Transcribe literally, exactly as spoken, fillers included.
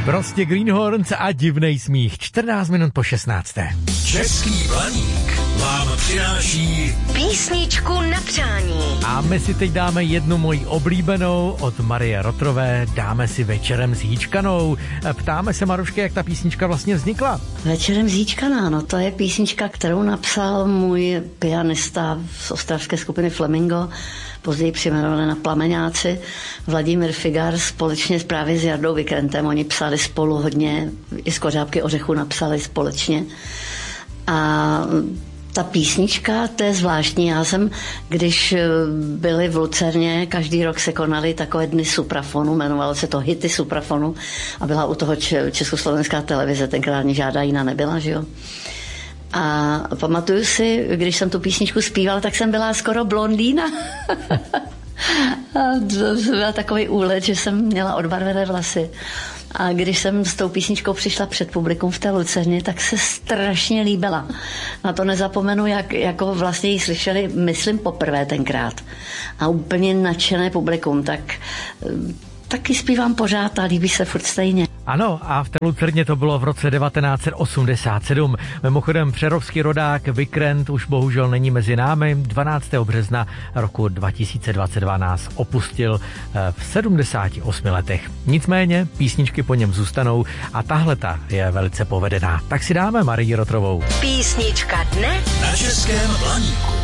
Prostě Greenhorns a divnej smích. čtrnáct minut po šestnácté. Český Blaník vám přináší písničku na přání. A my si teď dáme jednu moji oblíbenou od Marie Rotrové. Dáme si Večerem s Hýčkanou. Ptáme se, Marušky, jak ta písnička vlastně vznikla? Večerem s Hýčkaná, no to je písnička, kterou napsal můj pianista z ostravské skupiny Flamingo, později přejmenované na Plameňáci, Vladimír Figar, společně s právě s Jardou Vikrentem. Oni psali spolu hodně, i z Kořápky ořechu napsali společně. A ta písnička, to je zvláštní. Já jsem, když byli v Lucerně, každý rok se konaly takové dny suprafonu, jmenovalo se to Hity suprafonu a byla u toho Československá televize, tenkrát ani žádná jiná nebyla, že jo. A pamatuju si, když jsem tu písničku zpívala, tak jsem byla skoro blondýna. A to byl takový úlet, že jsem měla odbarvené vlasy. A když jsem s tou písničkou přišla před publikum v té Lucerně, tak se strašně líbila. Na to nezapomenu, jak jako vlastně ji slyšeli, myslím, poprvé tenkrát. A úplně nadšené publikum, tak taky zpívám pořád a líbí se furt stejně. Ano, a v té Lucerně to bylo v roce devatenáct set osmdesát sedm. Mimochodem přerovský rodák Vikrent už bohužel není mezi námi. dvanáctého března roku dva tisíce dvacet dva nás opustil v sedmdesáti osmi letech. Nicméně písničky po něm zůstanou a tahleta je velice povedená. Tak si dáme Marii Rotrovou. Písnička dne na Českém Blaníku.